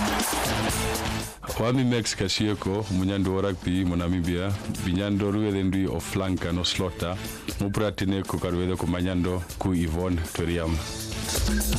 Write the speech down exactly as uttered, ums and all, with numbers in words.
Wami Max Kasieko, munyando rugby mo Namibia, binyando ruwele ndui o flanka no slota, mu pratine ko karwele ko manyando ku Yvonne Toriam.